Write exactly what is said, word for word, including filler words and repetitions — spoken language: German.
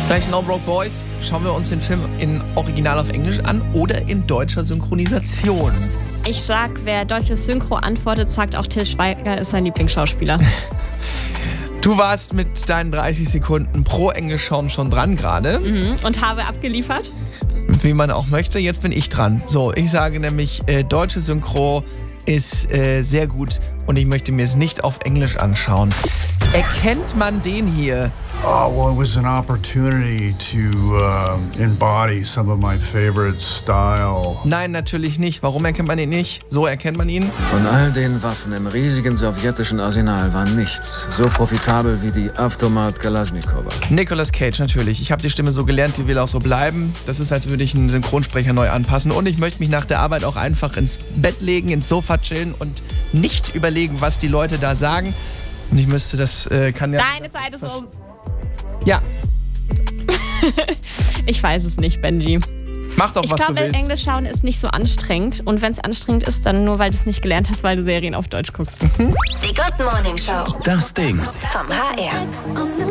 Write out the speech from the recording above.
Gleich No Broke Boys schauen wir uns den Film in Original auf Englisch an oder in deutscher Synchronisation. Ich sag, wer deutsches Synchro antwortet, sagt auch Til Schweiger ist sein Lieblingsschauspieler. Du warst mit deinen dreißig Sekunden pro Englisch schauen schon dran gerade. Mhm. Und habe abgeliefert? Wie man auch möchte. Jetzt bin ich dran. So, ich sage nämlich, äh, deutsche Synchro ist äh, sehr gut und ich möchte mir es nicht auf Englisch anschauen. Erkennt man den hier? Oh, well, it was an opportunity to uh, embody some of my favorite style. Nein, natürlich nicht. Warum erkennt man ihn nicht? So erkennt man ihn. Von all den Waffen im riesigen sowjetischen Arsenal war nichts so profitabel wie die Avtomat Kalaschnikowa. Nicolas Cage, natürlich. Ich habe die Stimme so gelernt, die will auch so bleiben. Das ist, als würde ich einen Synchronsprecher neu anpassen. Und ich möchte mich nach der Arbeit auch einfach ins Bett legen, ins Sofa chillen und nicht überlegen, was die Leute da sagen. Und ich müsste, das äh, kann ja... Deine Zeit ist um. Ja. Ich weiß es nicht, Benji. Mach doch, ich was glaube, du willst. Englisch schauen ist nicht so anstrengend. Und wenn es anstrengend ist, dann nur, weil du es nicht gelernt hast, weil du Serien auf Deutsch guckst. Die Good Morning Show. Das Ding. Vom H R.